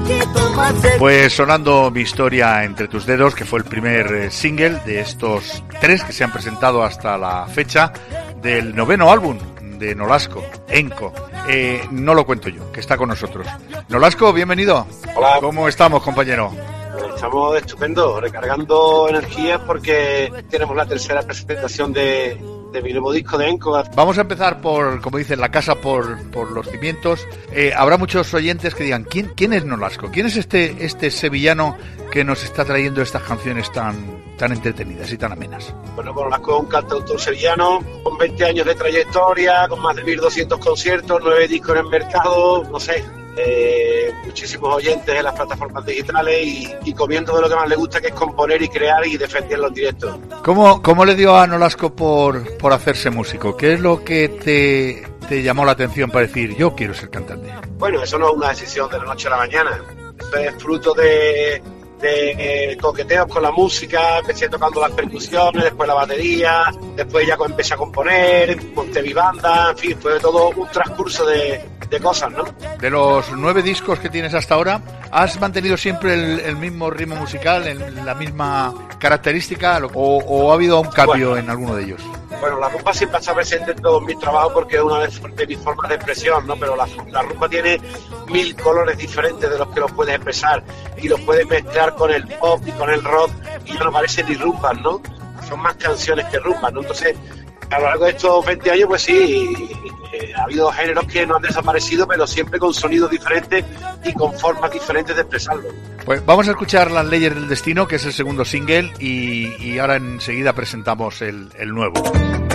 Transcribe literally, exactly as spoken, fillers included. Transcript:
Pues sonando Mi historia entre tus dedos, que fue el primer eh, single de estos tres que se han presentado hasta la fecha del noveno álbum de Nolasco, Enco. Eh, no lo cuento yo, que está con nosotros. Nolasco, bienvenido. Hola. ¿Cómo estamos, compañero? Estamos estupendo, recargando energías porque tenemos la tercera presentación de, de mi nuevo disco de Enco. Vamos a empezar por, como dicen, la casa por, por los cimientos. Eh, habrá muchos oyentes que digan, ¿quién, quién es Nolasco? ¿Quién es este, este sevillano que nos está trayendo estas canciones tan, tan entretenidas y tan amenas? Bueno, pues Nolasco es un cantautor sevillano con veinte años de trayectoria, con más de mil doscientos conciertos, nueve discos en el mercado, no sé... Eh, muchísimos oyentes en las plataformas digitales y, y comiendo de lo que más le gusta, que es componer y crear y defenderlo en directo. ¿Cómo, cómo le dio a Nolasco por, por hacerse músico? ¿Qué es lo que te, te llamó la atención para decir, yo quiero ser cantante? Bueno, eso no es una decisión de la noche a la mañana. Eso es fruto de, de eh, coqueteos con la música. Empecé tocando las percusiones, después la batería, después ya empecé a componer, monté mi banda, en fin, fue todo un transcurso de... de cosas, ¿no? De los nueve discos que tienes hasta ahora, ¿has mantenido siempre el, el mismo ritmo musical, el, la misma característica, o, o ha habido un cambio bueno, en alguno de ellos? Bueno, la rumba siempre está presente en todos mis trabajos porque es una de, de mis formas de expresión, ¿no? Pero la, la rumba tiene mil colores diferentes de los que los puedes expresar y los puedes mezclar con el pop y con el rock y ya no parecen ni rumbas, ¿no? Son más canciones que rumbas, ¿no? Entonces, a lo largo de estos veinte años, pues sí, eh, ha habido géneros que no han desaparecido, pero siempre con sonidos diferentes y con formas diferentes de expresarlo. Pues vamos a escuchar Las leyes del destino, que es el segundo single, y, y ahora enseguida presentamos el, el nuevo.